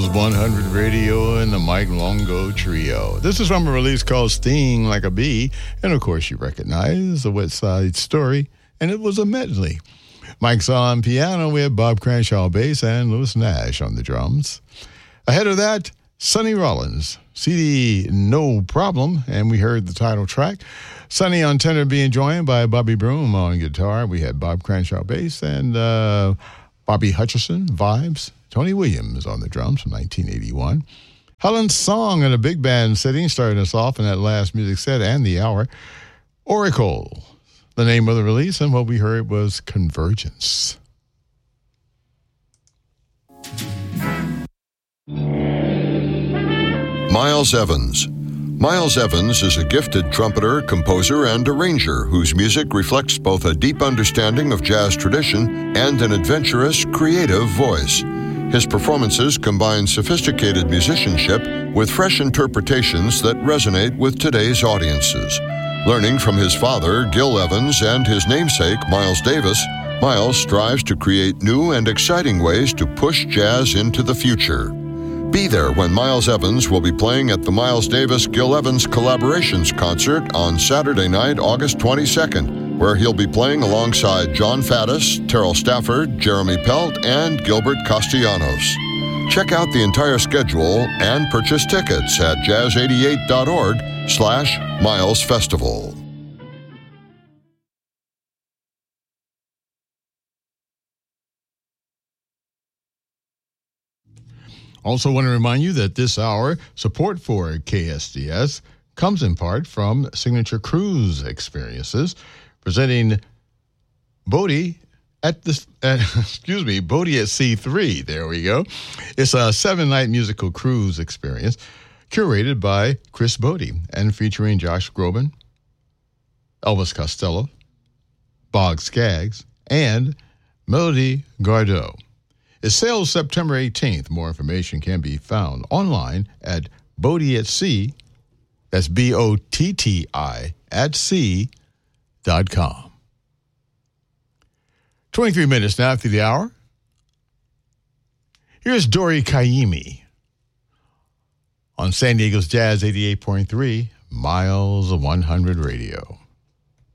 Miles 100 Radio and the Mike Longo Trio. This is from a release called Sting Like a Bee. And of course, you recognize the West Side Story. And it was a medley. Mike's on piano. We have Bob Cranshaw bass and Louis Nash on the drums. Ahead of that, Sonny Rollins, CD No Problem. And we heard the title track. Sonny on tenor being joined by Bobby Broom on guitar. We had Bob Cranshaw bass and Bobby Hutcherson vibes. Tony Williams on the drums from 1981. Helen Song in a big band setting starting us off in that last music set and the hour. Oracle, the name of the release, and what we heard was Convergence. Miles Evans. Miles Evans is a gifted trumpeter, composer, and arranger whose music reflects both a deep understanding of jazz tradition and an adventurous, creative voice. His performances combine sophisticated musicianship with fresh interpretations that resonate with today's audiences. Learning from his father, Gil Evans, and his namesake, Miles Davis, Miles strives to create new and exciting ways to push jazz into the future. Be there when Miles Evans will be playing at the Miles Davis-Gil Evans Collaborations Concert on Saturday night, August 22nd, where he'll be playing alongside John Faddis, Terrell Stafford, Jeremy Pelt, and Gilbert Castellanos. Check out the entire schedule and purchase tickets at jazz88.org/Miles Festival. Also want to remind you that this hour, support for KSDS comes in part from Signature Cruise Experiences, presenting Bodie at Bodie at C3. There we go. It's a 7-night musical cruise experience curated by Chris Bodie and featuring Josh Groban, Elvis Costello, Bog Skaggs, and Melody Gardot. It sails September 18th. More information can be found online at Bodie at Sea. That's BOTTI at sea.com. 23 minutes now after the hour. Here's Dori Caymmi on San Diego's Jazz 88.3, Miles 100 Radio.